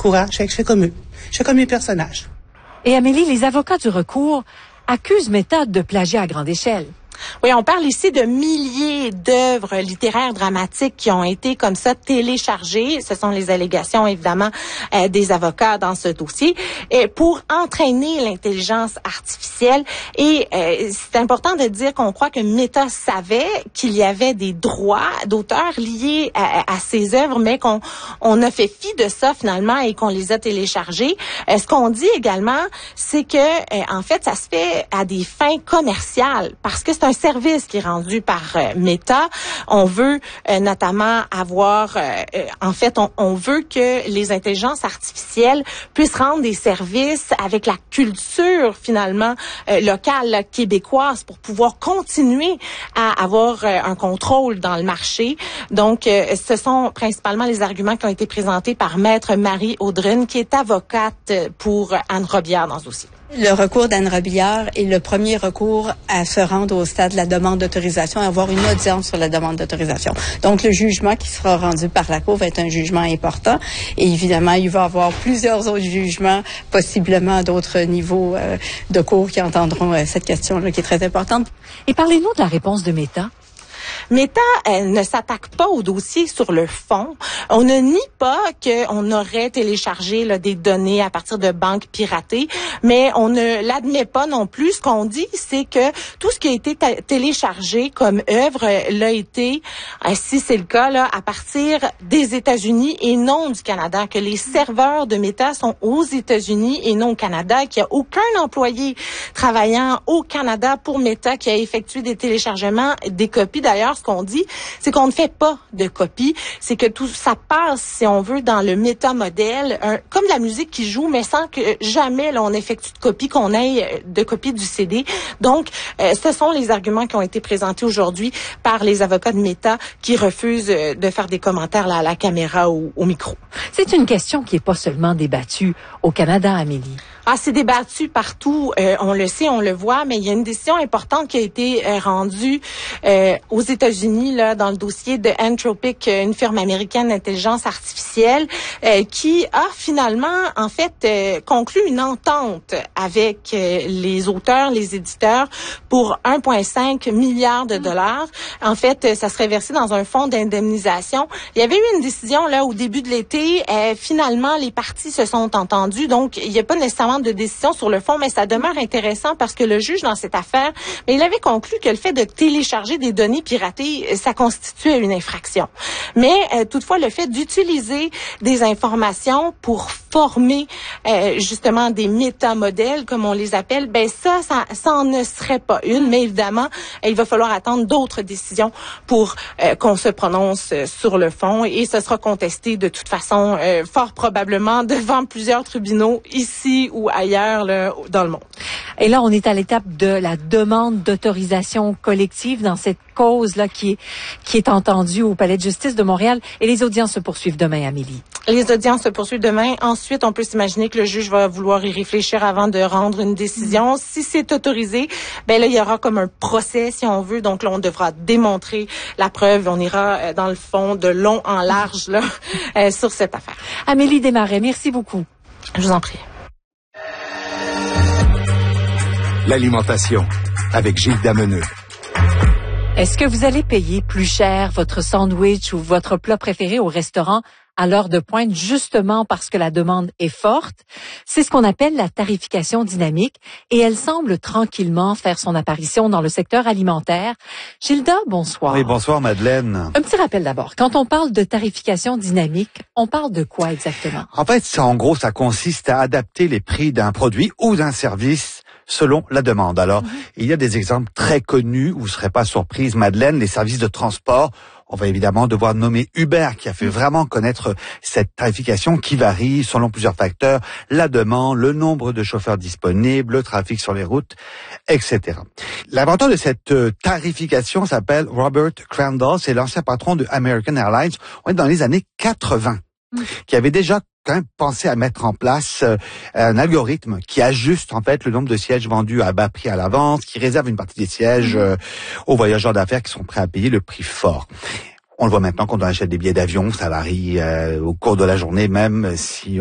courage, je fais comme eux. Je fais comme mes personnages. Et Amélie, les avocats du recours accusent Meta de plagiat à grande échelle. Oui, on parle ici de milliers d'œuvres littéraires dramatiques qui ont été comme ça téléchargées. Ce sont les allégations, évidemment, des avocats dans ce dossier, pour entraîner l'intelligence artificielle. Et c'est important de dire qu'on croit que Meta savait qu'il y avait des droits d'auteur liés à ces œuvres, mais qu'on a fait fi de ça finalement et qu'on les a téléchargées. Ce qu'on dit également, c'est que en fait, ça se fait à des fins commerciales parce que c'est un service qui est rendu par Meta. On veut notamment avoir, en fait, on veut que les intelligences artificielles puissent rendre des services avec la culture finalement locale québécoise pour pouvoir continuer à avoir un contrôle dans le marché. Donc, ce sont principalement les arguments qui ont été présentés par Maître Marie Audrine, qui est avocate pour Anne Robillard dans ce dossier. Le recours d'Anne Robillard est le premier recours à se rendre au stade de la demande d'autorisation, à avoir une audience sur la demande d'autorisation. Donc, le jugement qui sera rendu par la Cour va être un jugement important. Et évidemment, il va y avoir plusieurs autres jugements, possiblement à d'autres niveaux de cours qui entendront cette question-là qui est très importante. Et parlez-nous de la réponse de Meta. Meta ne s'attaque pas au dossier sur le fond. On ne nie pas qu'on aurait téléchargé des données à partir de banques piratées, mais on ne l'admet pas non plus. Ce qu'on dit, c'est que tout ce qui a été téléchargé comme œuvre l'a été, si c'est le cas, à partir des États-Unis et non du Canada, que les serveurs de Meta sont aux États-Unis et non au Canada, qu'il n'y a aucun employé travaillant au Canada pour Meta qui a effectué des téléchargements, des copies. D'ailleurs, ce qu'on dit, c'est qu'on ne fait pas de copies. C'est que tout ça passe, si on veut, dans le métamodèle, comme la musique qui joue, mais sans que jamais on effectue de copie, qu'on ait de copie du CD. Donc, ce sont les arguments qui ont été présentés aujourd'hui par les avocats de Meta qui refusent de faire des commentaires à la caméra ou au micro. C'est une question qui n'est pas seulement débattue au Canada, Amélie. C'est débattu partout, on le sait, on le voit, mais il y a une décision importante qui a été rendue aux États-Unis dans le dossier de Anthropic, une firme américaine d'intelligence artificielle, qui a finalement en fait conclu une entente avec les auteurs, les éditeurs pour 1,5 milliard de dollars. En fait, ça serait versé dans un fonds d'indemnisation. Il y avait eu une décision au début de l'été. Finalement, les parties se sont entendues, donc il n'y a pas nécessairement de décision sur le fond, mais ça demeure intéressant parce que le juge dans cette affaire, il avait conclu que le fait de télécharger des données piratées, ça constituait une infraction. Mais toutefois, le fait d'utiliser des informations pour former justement des métamodèles, comme on les appelle, ça en ne serait pas une. Mais évidemment, il va falloir attendre d'autres décisions pour qu'on se prononce sur le fond et ce sera contesté de toute façon fort probablement devant plusieurs tribunaux ici ou ailleurs dans le monde. Et là, on est à l'étape de la demande d'autorisation collective dans cette cause-là qui est entendue au Palais de justice de Montréal. Et les audiences se poursuivent demain, Amélie. Les audiences se poursuivent demain. Ensuite, on peut s'imaginer que le juge va vouloir y réfléchir avant de rendre une décision. Si c'est autorisé, là, il y aura comme un procès, si on veut. Donc là, on devra démontrer la preuve. On ira dans le fond de long en large sur cette affaire. Amélie Desmarais, merci beaucoup. Je vous en prie. L'alimentation avec Gilles Dameneux. Est-ce que vous allez payer plus cher votre sandwich ou votre plat préféré au restaurant à l'heure de pointe, justement parce que la demande est forte? C'est ce qu'on appelle la tarification dynamique et elle semble tranquillement faire son apparition dans le secteur alimentaire. Gilda, bonsoir. Oui, bonsoir Madeleine. Un petit rappel d'abord. Quand on parle de tarification dynamique, on parle de quoi exactement? En fait, en gros, ça consiste à adapter les prix d'un produit ou d'un service selon la demande. Alors, il y a des exemples très connus, vous ne serez pas surprise, Madeleine, les services de transport. On va évidemment devoir nommer Uber, qui a fait vraiment connaître cette tarification qui varie selon plusieurs facteurs, la demande, le nombre de chauffeurs disponibles, le trafic sur les routes, etc. L'inventeur de cette tarification s'appelle Robert Crandall, c'est l'ancien patron de American Airlines. On est dans les années 80, qui avait déjà quand même pensé à mettre en place un algorithme qui ajuste en fait le nombre de sièges vendus à bas prix à l'avance, qui réserve une partie des sièges aux voyageurs d'affaires qui sont prêts à payer le prix fort. On le voit maintenant quand on achète des billets d'avion, ça varie au cours de la journée, même si